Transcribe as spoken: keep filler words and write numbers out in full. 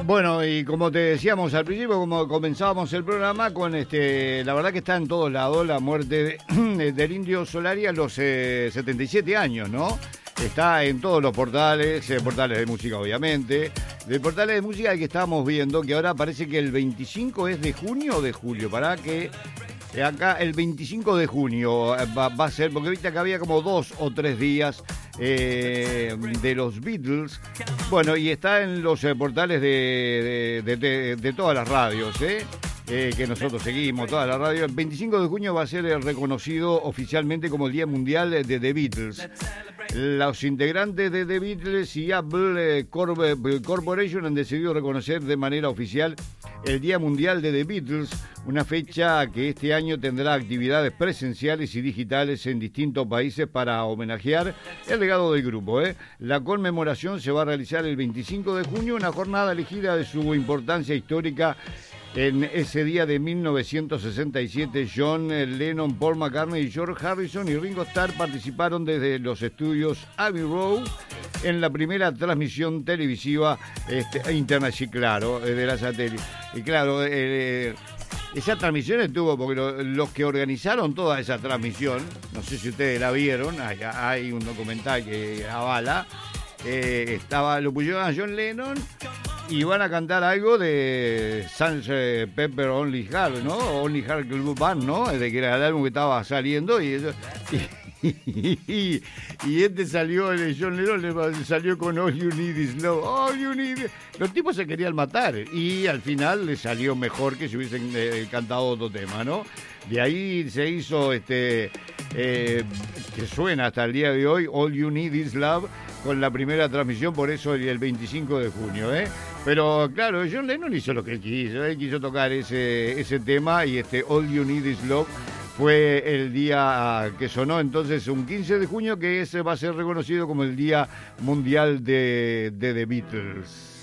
Bueno, y como te decíamos al principio, como comenzábamos el programa con este, la verdad que está en todos lados la muerte de, del Indio Solari a los eh, setenta y siete años, ¿no? Está en todos los portales, eh, portales de música obviamente, de portales de música que estábamos viendo, que ahora parece que el veinticinco es de junio o de julio, para que acá el veinticinco de junio va, va a ser, porque viste que había como dos o tres días eh, de los Beatles. Bueno, y está en los eh, portales de, de, de, de, de todas las radios, ¿eh? Eh, que nosotros seguimos, toda la radio. El veinticinco de junio va a ser reconocido oficialmente como el Día Mundial de The Beatles. Los integrantes de The Beatles y Apple Corporation han decidido reconocer de manera oficial el Día Mundial de The Beatles, una fecha que este año tendrá actividades presenciales y digitales en distintos países para homenajear el legado del grupo, ¿eh? La conmemoración se va a realizar el veinticinco de junio, una jornada elegida de su importancia histórica. En ese día de mil novecientos sesenta y siete, John Lennon, Paul McCartney, George Harrison y Ringo Starr participaron desde los estudios Abbey Road en la primera transmisión televisiva este, internacional, claro, de la satélite. Y claro, eh, esa transmisión estuvo, porque lo, los que organizaron toda esa transmisión, no sé si ustedes la vieron, hay, hay un documental que avala, eh, estaba, lo pusieron a John Lennon y van a cantar algo de Sunset Pepper Only Heart, ¿no? Only Heart Club Band, ¿no? De que era el álbum que estaba saliendo y eso. Y, y, y este salió, el John Lennon salió con All You Need Is Love. All You Need. Los tipos se querían matar y al final les salió mejor que si hubiesen eh, cantado otro tema, ¿no? De ahí se hizo este eh, que suena hasta el día de hoy All You Need Is Love con la primera transmisión, por eso el veinticinco de junio, ¿eh? Pero claro, John Lennon hizo lo que él quiso, él quiso tocar ese, ese tema y este All You Need Is Love fue el día que sonó entonces un quince de junio, que ese va a ser reconocido como el Día Mundial de, de The Beatles.